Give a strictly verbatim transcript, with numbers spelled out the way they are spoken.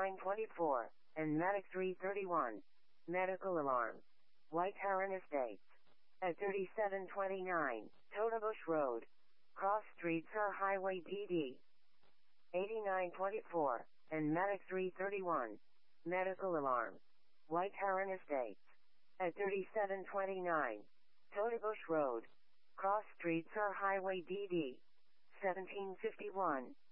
eighty-nine twenty-four, and Medic three thirty-one. Medical alarm. White Heron Estates. At thirty-seven twenty-nine, Totebush Road. Cross Street, Sur Highway D D. eighty-nine twenty-four, and Medic three thirty-one. Medical alarm. White Heron Estates. At thirty-seven twenty-nine, Totebush Road. Cross Street, Sur Highway D D. seventeen fifty-one.